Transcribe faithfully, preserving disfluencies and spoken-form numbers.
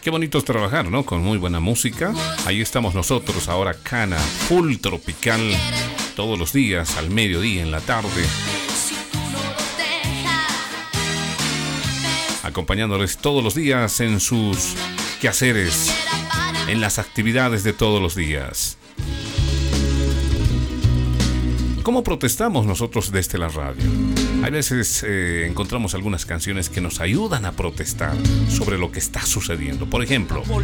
Qué bonito es trabajar, ¿no? Con muy buena música. Ahí estamos nosotros ahora, Cana, full tropical, todos los días, al mediodía, en la tarde. Acompañándoles todos los días en sus quehaceres, en las actividades de todos los días. ¿Cómo protestamos nosotros desde la radio? Hay veces eh, encontramos algunas canciones que nos ayudan a protestar sobre lo que está sucediendo. Por ejemplo,